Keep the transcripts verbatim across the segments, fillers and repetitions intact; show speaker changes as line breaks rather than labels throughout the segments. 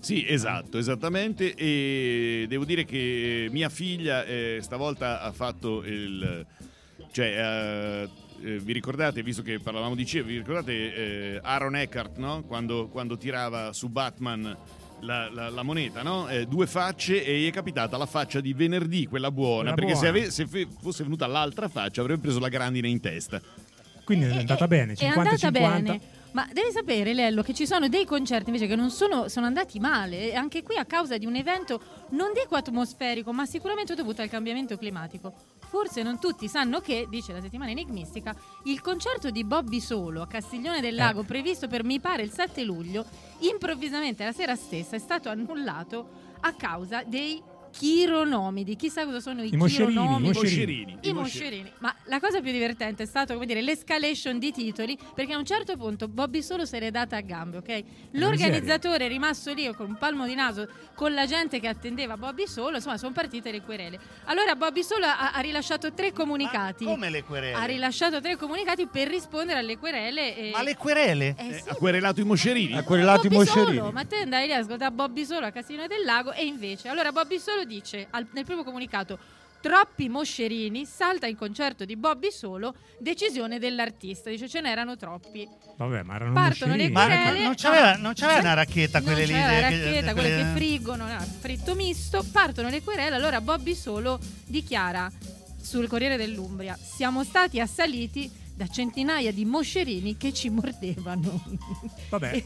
Sì, esatto, esattamente. E devo dire che mia figlia eh, stavolta ha fatto il... Cioè, eh, eh, vi ricordate, visto che parlavamo di cibo, vi ricordate eh, Aaron Eckhart, no? Quando, quando tirava su Batman la, la, la moneta, no? Eh, due facce, e gli è capitata la faccia di venerdì, quella buona,
quella
perché
buona.
Se, ave- se fe- fosse venuta l'altra faccia avrebbe preso la grandine in testa.
Quindi è andata bene, cinquanta
È andata
cinquanta.
bene. Ma devi sapere, Lello, che ci sono dei concerti invece che non sono, sono andati male, anche qui a causa di un evento non dico atmosferico, ma sicuramente dovuto al cambiamento climatico. Forse non tutti sanno che, dice la settimana enigmistica, il concerto di Bobby Solo a Castiglione del Lago,
eh.
previsto per mi pare il sette luglio, improvvisamente la sera stessa è stato annullato a causa dei chironomidi. Chissà cosa sono i,
I moscerini,
chironomidi.
i moscerini.
I moscerini. Ma la cosa più divertente è stato, come dire, l'escalation di titoli, perché a un certo punto Bobby Solo se l'è data a gambe, ok? L'organizzatore è rimasto lì con un palmo di naso con la gente che attendeva Bobby Solo, insomma sono partite le querele. Allora Bobby Solo ha, ha rilasciato tre comunicati.
Ma come le querele?
Ha rilasciato tre comunicati per rispondere alle querele. E...
Ma le querele?
Eh,
Eh,
sì,
ha querelato i moscerini.
Ha querelato i
Bobby
moscerini.
Solo, ma te andai lì a ascoltare Bobby Solo a Castiglione del Lago e invece, allora Bobby Solo dice al, nel primo comunicato: troppi moscerini, salta il concerto di Bobby Solo, decisione dell'artista. Dice ce n'erano troppi.
Vabbè, ma erano
Partono le
moscerini.
Ma
querele.
non c'aveva,
no.
non c'aveva una racchetta,
Non
quelle lì?
c'era la
che-
racchetta, quelle
quelle-
che friggono, no, fritto misto. Partono le querele. Allora Bobby Solo dichiara sul Corriere dell'Umbria: siamo stati assaliti da centinaia di moscerini che ci mordevano.
Vabbè.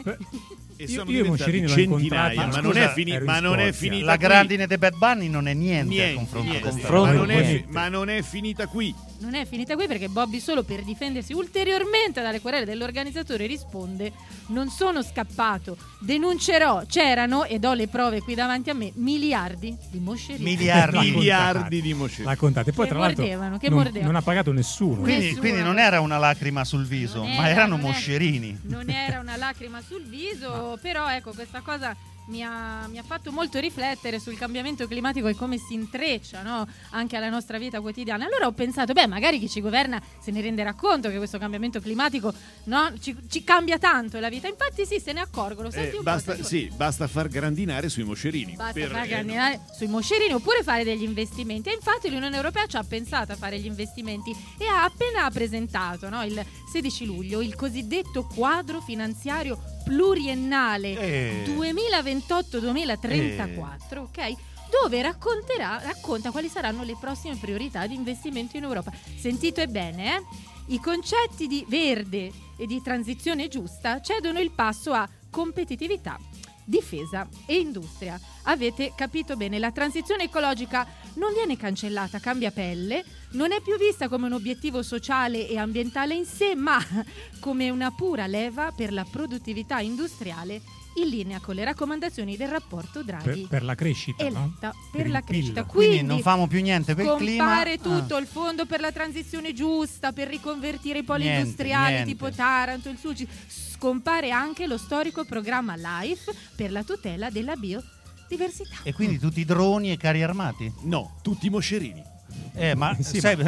E
Io-
sono
io i
diventati
moscerini l'ho
centinaia,
incontrati.
ma,
Ma
non
scusa,
è, fini-
ero in
ma non è
Scozia.
finita
La
qui.
grandine di Bad Bunny non è niente, a
Niente,
confronto
niente.
con questa
Confronto
ma,
roba.
non è,
niente.
ma non è finita qui.
Non è finita qui, perché Bobby Solo, per difendersi ulteriormente dalle querele dell'organizzatore, risponde: non sono scappato, denuncerò, c'erano, ed ho le prove qui davanti a me, miliardi di moscerini.
Miliardi.
La
Miliardi
contate.
di moscerini.
La contate. Poi
Che
tra l'altro
mordevano, che
non,
mordevano.
non ha pagato nessuno.
Quindi,
Nessuno.
quindi non era una lacrima sul viso,
Non
ma
era,
erano
non è-
moscerini.
Non era una lacrima sul viso, però ecco, questa cosa mi ha, mi ha fatto molto riflettere sul cambiamento climatico e come si intreccia, no? Anche alla nostra vita quotidiana. Allora ho pensato, beh, magari chi ci governa se ne renderà conto che questo cambiamento climatico, no, ci, ci cambia tanto la vita. Infatti sì, se ne accorgono. Senti
Eh,
un
basta,
po',
sì, basta far grandinare sui moscerini.
Basta
Per-
far
eh,
grandinare sui moscerini oppure fare degli investimenti. E infatti l'Unione Europea ci ha pensato a fare gli investimenti e ha appena presentato, no, il sedici luglio, il cosiddetto quadro finanziario pluriennale
Eh.
duemilaventotto duemilatrentaquattro, ok? Dove racconterà, racconta quali saranno le prossime priorità di investimento in Europa. Sentite bene, eh? I concetti di verde e di transizione giusta cedono il passo a competitività, difesa e industria. Avete capito bene, la transizione ecologica non viene cancellata, cambia pelle, non è più vista come un obiettivo sociale e ambientale in sé, ma come una pura leva per la produttività industriale, in linea con le raccomandazioni del rapporto Draghi.
Per, per la crescita, no?
eletta per,
il
la
P I L.
crescita.
Quindi,
Quindi
non famo più niente per il clima.
compare tutto
Ah.
il fondo per la transizione giusta, per riconvertire i poli
Niente,
industriali
niente.
tipo Taranto, il Sulci. Scompare anche lo storico programma LIFE per la tutela della biodiversità.
E quindi tutti i droni e carri armati?
No, tutti i moscerini.
Eh, ma
Sì,
sai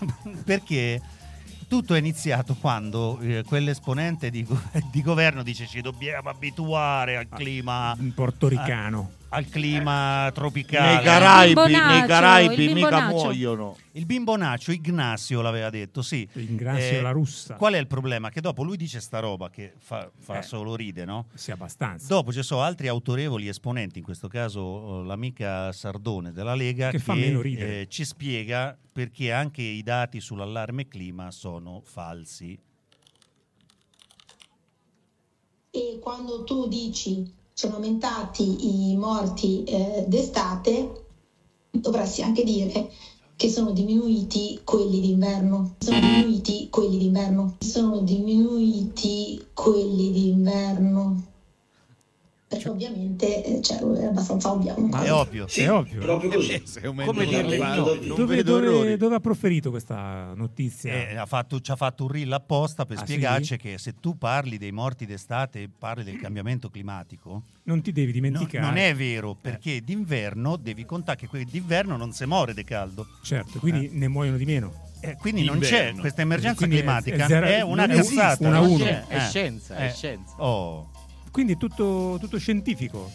perché? Tutto è iniziato quando eh, quell'esponente di, go- di governo dice ci dobbiamo abituare al clima,
Un portoricano.
al clima tropicale.
Nei Caraibi,
Bimbonaccio,
nei
il
Caraibi mica
bimbonaccio.
muoiono.
Il bimbonaccio, Ignazio l'aveva detto, sì.
Ignazio
Eh,
la russa.
Qual è il problema? Che dopo lui dice sta roba che fa, fa
Eh.
solo ride, no?
Sì, abbastanza.
Dopo ci sono altri autorevoli esponenti, in questo caso eh, l'amica Sardone della Lega,
Che
che,
fa meno ridere.
eh, ci spiega perché anche i dati sull'allarme clima sono falsi.
E quando tu dici sono aumentati i morti eh, d'estate, dovresti anche dire che sono diminuiti quelli d'inverno. Sono diminuiti quelli d'inverno. Sono diminuiti quelli d'inverno. Perché ovviamente eh, cioè, è abbastanza ovvio.
Ma è ovvio.
Sì,
È ovvio.
proprio così.
Eh, se aumenta
Come
la
dirle
domanda-
no? Non
Dove,
vedo
dove-
errori.
dove ha proferito questa notizia?
Eh, ha fatto, ci ha fatto un reel apposta per
Ah,
spiegarci
sì?
che se tu parli dei morti d'estate e parli del cambiamento climatico,
Non ti devi
no-
dimenticare.
non è vero, perché d'inverno devi contare che quelli d'inverno non si muore di caldo.
Certo, quindi ne muoiono di meno.
Eh, quindi non c'è
D'inverno.
questa emergenza
Quindi è-
climatica,
è zero-
è una
non esiste,
cazzata.
una
non
uno.
c'è.
È
Eh,
scienza, è
eh.
scienza.
Oh.
Quindi tutto, tutto scientifico.